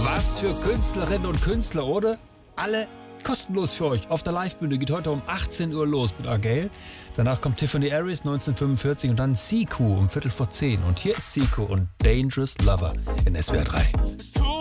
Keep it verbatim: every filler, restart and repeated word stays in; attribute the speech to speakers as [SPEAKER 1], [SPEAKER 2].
[SPEAKER 1] Was für Künstlerinnen und Künstler, oder? Alle kostenlos für euch. Auf der Livebühne geht heute um achtzehn Uhr los mit Argale. Danach kommt Tiffany Aries neunzehnhundertfünfundvierzig und dann Siku um Viertel vor zehn. Und hier ist Siku und Dangerous Lover in S W R drei.